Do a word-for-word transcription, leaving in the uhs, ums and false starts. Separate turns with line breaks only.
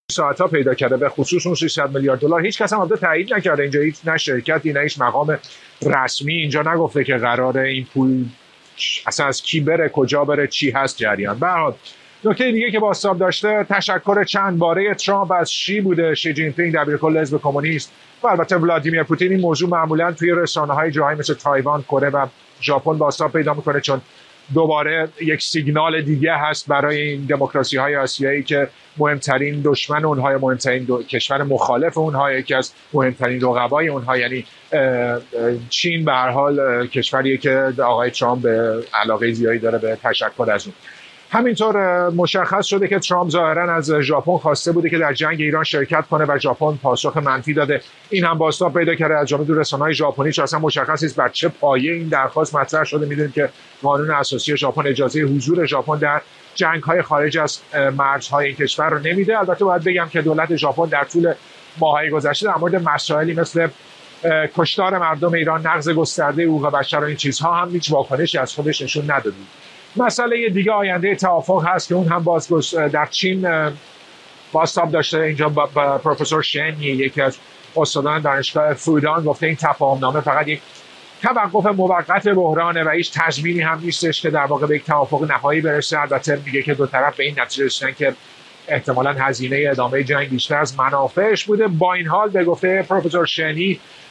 ساعت‌ها پیدا کرده، به خصوص اون سیصد میلیارد دلار. هیچ کس هم البته تایید نکرده اینجا، هیچ نه شرکتی نه هیچ مقام رسمی اینجا نگفته که قراره این پول اصلا از کی بره، کجا بره، چی هست جریان. به هر حال نکته دیگه که بازتاب داشته تشکر چند باره ترامپ از شی بوده، شی جین پینگ دبیرکل حزب کمونیست و البته ولادیمیر پوتین. این موضوع معمولا توی رسانه‌های جایی مثل تایوان، کره و ژاپن بازتاب پیدا میکنه، چون دوباره یک سیگنال دیگه هست برای این دموکراسی‌های آسیایی که مهمترین دشمن اونها، مهمترین دو... کشور مخالف اونها، یکی از مهمترین رقبای اونها یعنی چین به هر حال کشوریه که آقای ترامپ به علاقه زیادی داره به تشکر از اون. همینطور مشخص شده که ترامپ ظاهرا از ژاپن خواسته بوده که در جنگ ایران شرکت کنه و ژاپن پاسخ منفی داده. این هم بازتاب پیدا کرده از جانب رسانه‌های ژاپنی، چون اصلا مشخص نیست بر چه پایه این درخواست مطرح شده. میدونیم که قانون اساسی ژاپن اجازه حضور ژاپن در جنگ‌های خارج از مرزهای این کشور رو نمیده. البته باید بگم که دولت ژاپن در طول ماه‌های گذشته در مورد مسائلی مثل کشتار مردم ایران، نقض گسترده حقوق بشر و این چیزها هم هیچ واکنشی از خودش نشون نداده. مسئله دیگه آینده توافق هست که اون هم باز در چین بازتاب داشته. اینجا با, با پروفسور شن، یکی از استادان دانشگاه فودان، گفته این تفاهمنامه فقط یک توقف موقت بحرانه و هیچ تضمینی هم نیستش که در واقع به یک توافق نهایی برسه. البته میگه که دو طرف به این نتیجه رسیدن که احتمالاً هزینه ادامه جنگ بیشتر از منافعش بوده. با این حال به گفته پروفسور شنی